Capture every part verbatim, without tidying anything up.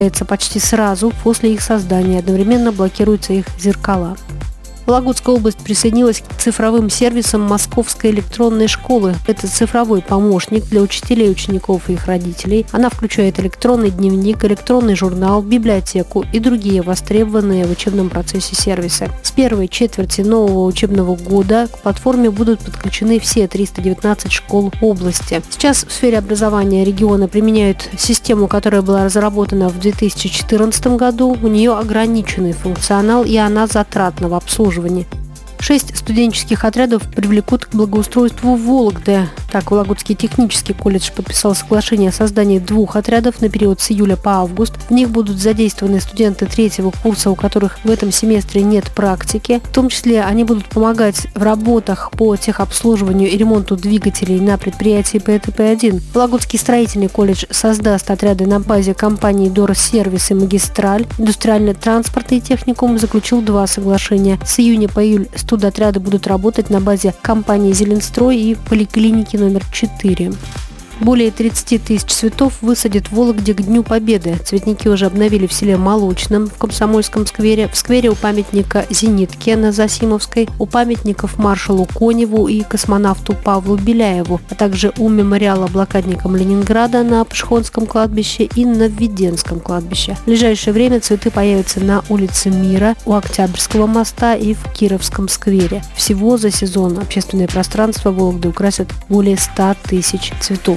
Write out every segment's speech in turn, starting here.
почти сразу после их создания, одновременно блокируются их зеркала. Вологодская область присоединилась к цифровым сервисам Московской электронной школы. Это цифровой помощник для учителей, учеников и их родителей. Она включает электронный дневник, электронный журнал, библиотеку и другие востребованные в учебном процессе сервисы. С первой четверти нового учебного года к платформе будут подключены все триста девятнадцать школ области. Сейчас в сфере образования региона применяют систему, которая была разработана в две тысячи четырнадцатом году. У нее ограниченный функционал, и она затратна в обслуживании. Шесть студенческих отрядов привлекут к благоустройству Вологды. Так, Вологодский технический колледж подписал соглашение о создании двух отрядов на период с июля по август. В них будут задействованы студенты третьего курса, у которых в этом семестре нет практики. В том числе они будут помогать в работах по техобслуживанию и ремонту двигателей на предприятии Пэ Тэ Пэ один. Вологодский строительный колледж создаст отряды на базе компаний Дорсервис и Магистраль. Индустриальный транспорт и техникум заключил два соглашения. С июня по июль студотряды будут работать на базе компании «Зеленстрой» и поликлиники номер четыре. Более тридцать тысяч цветов высадят в Вологде к Дню Победы. Цветники уже обновили в селе Молочном, в Комсомольском сквере, в сквере у памятника Зенитке на Засимовской, у памятников маршалу Коневу и космонавту Павлу Беляеву, а также у мемориала блокадникам Ленинграда на Пшхонском кладбище и на Введенском кладбище. В ближайшее время цветы появятся на улице Мира, у Октябрьского моста и в Кировском сквере. Всего за сезон общественное пространство Вологды украсят более ста тысяч цветов.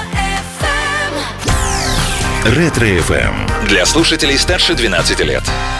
Ретро-эф эм для слушателей старше двенадцати лет.